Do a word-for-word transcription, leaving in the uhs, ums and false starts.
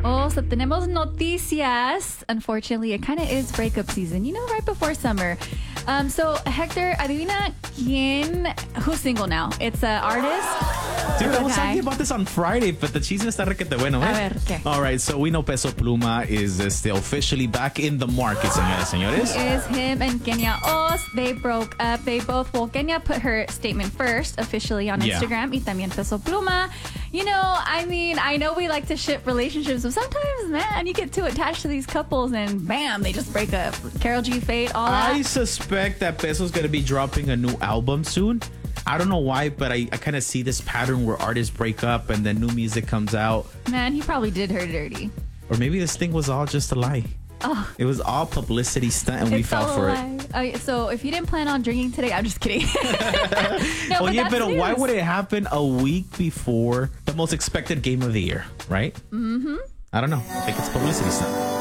Oh, so tenemos noticias. Unfortunately, it kind of is breakup season, you know, right before summer. Um, so, Hector, adivina quién, who's single now? It's an artist. Dude, I was Okay. talking about this on Friday, but the chisme está requete bueno, A eh? ver, ¿qué? All right, so we know Peso Pluma is uh, still officially back in the market, señoras, señores. Is him and Kenya Os. They broke up. They both, well, Kenya put her statement first officially on Yeah. Instagram. Y también Peso Pluma. You know, I mean, I know we like to ship relationships, but sometimes, man, you get too attached to these couples and bam, they just break up. Karol G, Fate, all that. I suspect that Peso's going to be dropping a new album soon. I don't know why, but I, I kind of see this pattern where artists break up and then new music comes out. Man, he probably did her dirty. Or maybe this thing was all just a lie. Oh. It was all publicity stunt and we It's fell so for it. lie. Okay, so if you didn't plan on drinking today, I'm just kidding. no, Oh, but yeah, that's but why news. would it happen a week before the most expected game of the year, right? Mm-hmm. I don't know. I think it's publicity stunt.